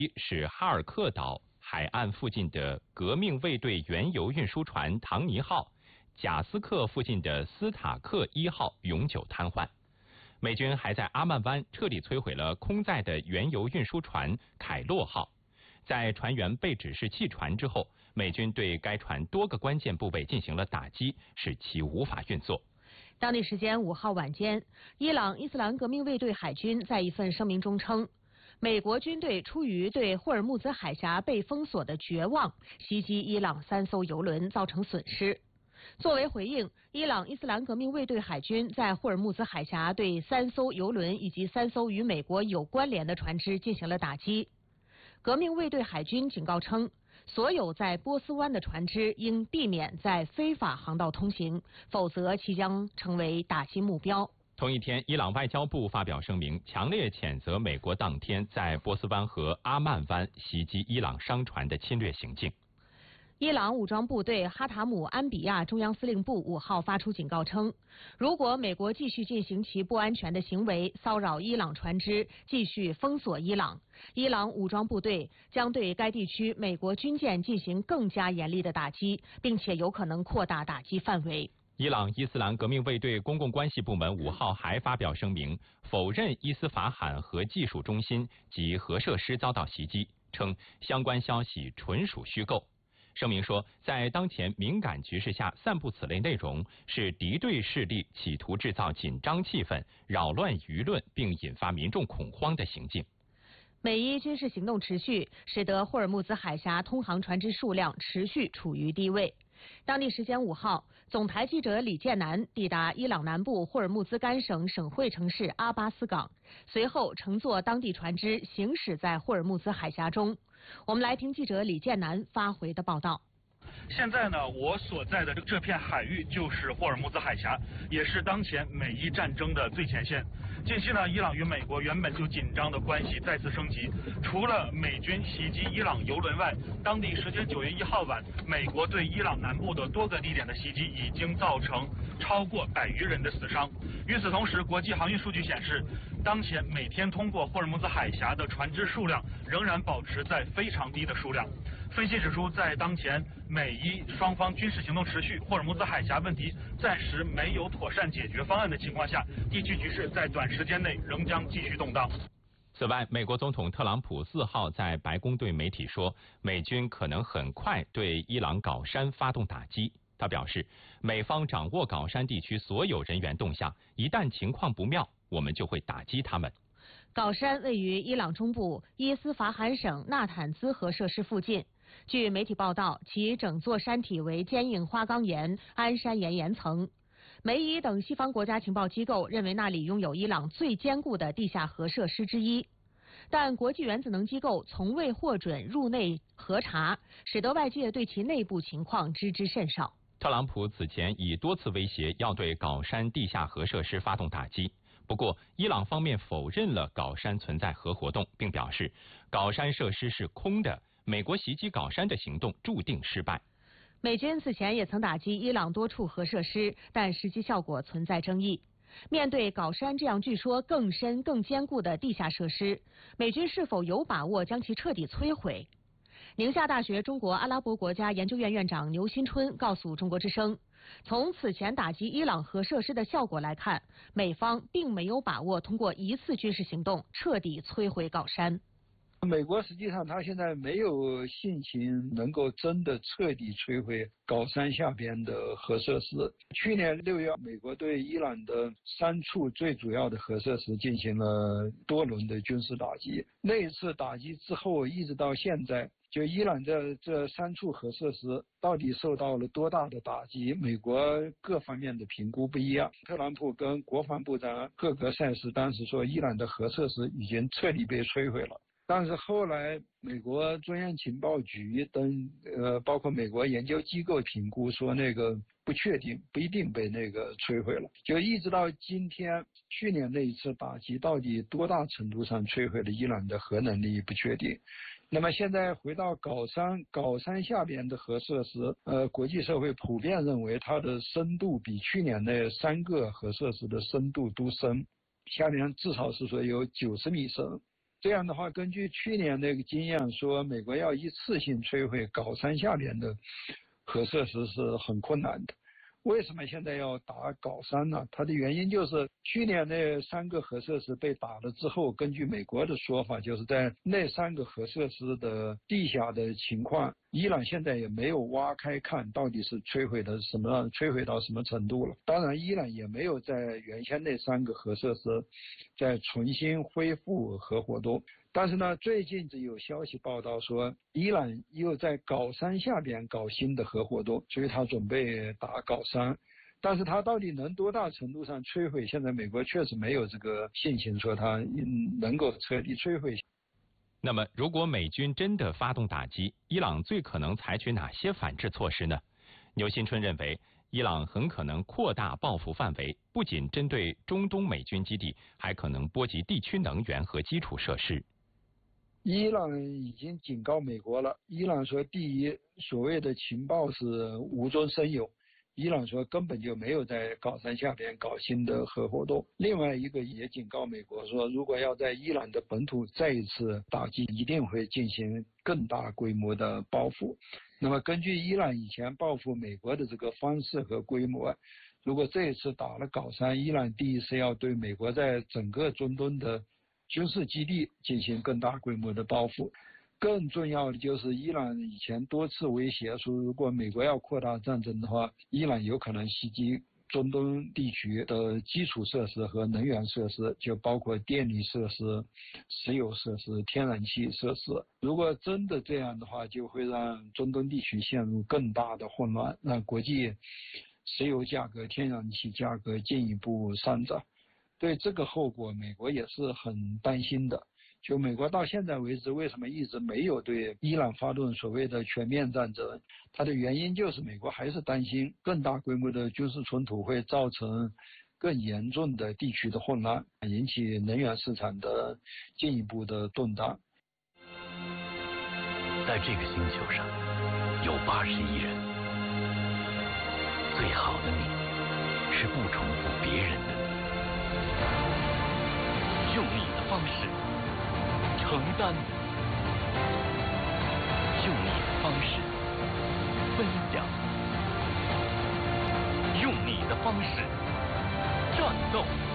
是哈尔克岛海岸附近的革命卫队原油运输船唐尼号、贾斯克附近的斯塔克1号永久瘫痪。美军还在阿曼湾彻底摧毁了空载的原油运输船凯洛号。在船员被指是弃船之后，美军对该船多个关键部位进行了打击，使其无法运作。 当地时间5号晚间，伊朗伊斯兰革命卫队海军在一份声明中称，美国军队出于对霍尔木兹海峡被封锁的绝望，袭击伊朗3艘油轮，造成损失。作为回应，伊朗伊斯兰革命卫队海军在霍尔木兹海峡对3艘油轮以及3艘与美国有关联的船只进行了打击。革命卫队海军警告称，所有在波斯湾的船只应避免在非法航道通行，否则其将成为打击目标。 同一天，伊朗外交部发表声明，强烈谴责美国当天在波斯湾和阿曼湾袭击伊朗商船的侵略行径。 伊朗武装部队哈塔姆安比亚中央司令部5号发出警告称，如果美国继续进行其不安全的行为，骚扰伊朗船只，继续封锁伊朗，伊朗武装部队将对该地区美国军舰进行更加严厉的打击，并且有可能扩大打击范围。 伊朗伊斯兰革命卫队公共关系部门5号还发表声明，否认伊斯法罕核技术中心及核设施遭到袭击，称相关消息纯属虚构。声明说，在当前敏感局势下散布此类内容，是敌对势力企图制造紧张气氛、扰乱舆论并引发民众恐慌的行径。 美伊军事行动持续，使得霍尔木兹海峡通航船只数量持续处于低位。当地时间5号，总台记者李建南抵达伊朗南部霍尔木兹干省省会城市阿巴斯港，随后乘坐当地船只行驶在霍尔木兹海峡中。我们来听记者李建南发回的报道。 现在呢，我所在的这片海域就是霍尔木兹海峡，也是当前美伊战争的最前线。近期呢，伊朗与美国原本就紧张的关系再次升级。除了美军袭击伊朗油轮外，当地时间9月1号晚，美国对伊朗南部的多个地点的袭击已经造成超过100余人的死伤。与此同时，国际航运数据显示，当前每天通过霍尔木兹海峡的船只数量仍然保持在非常低的数量。分析指出，在当前美伊双方军事行动持续，霍尔木兹海峡问题暂时没有妥善解决方案的情况下，地区局势在短时间内仍将继续动荡。 此外，美国总统特朗普4号在白宫对媒体说，美军可能很快对伊朗皋山发动打击。他表示，美方掌握皋山地区所有人员动向，一旦情况不妙，我们就会打击他们。 皋山位于伊朗中部伊斯法罕省纳坦兹核设施附近。据媒体报道，其整座山体为坚硬花岗岩安山岩岩层。美伊等西方国家情报机构认为那里拥有伊朗最坚固的地下核设施之一，但国际原子能机构从未获准入内核查，使得外界对其内部情况知之甚少。 特朗普此前已多次威胁要对皋山地下核设施发动打击，不过伊朗方面否认了皋山存在核活动，并表示皋山设施是空的，美国袭击皋山的行动注定失败。 美军此前也曾打击伊朗多处核设施，但实际效果存在争议。面对皋山这样据说更深更坚固的地下设施，美军是否有把握将其彻底摧毁？宁夏大学中国阿拉伯国家研究院院长牛新春告诉中国之声，从此前打击伊朗核设施的效果来看，美方并没有把握通过一次军事行动彻底摧毁皋山。 美国实际上他现在没有信心能够真的彻底摧毁皋山下边的核设施。去年6月，美国对伊朗的3处最主要的核设施进行了多轮的军事打击。那一次打击之后，一直到现在，就伊朗的这3处核设施到底受到了多大的打击，美国各方面的评估不一样。特朗普跟国防部长赫格塞斯当时说，伊朗的核设施已经彻底被摧毁了。但是后来，美国中央情报局等包括美国研究机构评估说，那个不确定，不一定被那个摧毁了。就一直到今天，去年那一次打击到底多大程度上摧毁了伊朗的核能力不确定。那么现在回到皋山下边的核设施，国际社会普遍认为它的深度比去年那3个核设施的深度都深，下面至少是说有90米深。 这样的话，根据去年那个经验说，美国要一次性摧毁高山下边的核设施是很困难的。为什么现在要打高山呢？它的原因就是去年那3个核设施被打了之后，根据美国的说法，就是在那3个核设施的地下的情况，伊朗现在也没有挖开看到底是摧毁到什么程度了。当然，伊朗也没有在原先那3个核设施再重新恢复核活动。但是呢，最近有消息报道说，伊朗又在高山下边搞新的核活动，所以他准备打高山。但是他到底能多大程度上摧毁？现在美国确实没有这个信心说他能够彻底摧毁。 那么，如果美军真的发动打击，伊朗最可能采取哪些反制措施呢？牛新春认为，伊朗很可能扩大报复范围，不仅针对中东美军基地，还可能波及地区能源和基础设施。 伊朗已经警告美国了。伊朗说，第一，所谓的情报是无中生有，伊朗说根本就没有在高山下边搞新的核活动。另外一个也警告美国说，如果要在伊朗的本土再一次打击，一定会进行更大规模的报复。那么根据伊朗以前报复美国的这个方式和规模，如果这一次打了高山，伊朗第一是要对美国在整个中东的军事基地进行更大规模的报复。更重要的就是伊朗以前多次威胁说，如果美国要扩大战争的话，伊朗有可能袭击中东地区的基础设施和能源设施，就包括电力设施、石油设施、天然气设施。如果真的这样的话，就会让中东地区陷入更大的混乱，让国际石油价格、天然气价格进一步上涨。对这个后果，美国也是很担心的。就美国到现在为止，为什么一直没有对伊朗发动所谓的全面战争？它的原因就是美国还是担心更大规模的军事冲突会造成更严重的地区的混乱，引起能源市场的进一步的动荡。 在这个星球上，有80亿人，最好的你是不重复别人的你。用你的方式承担，用你的方式分享，用你的方式战斗。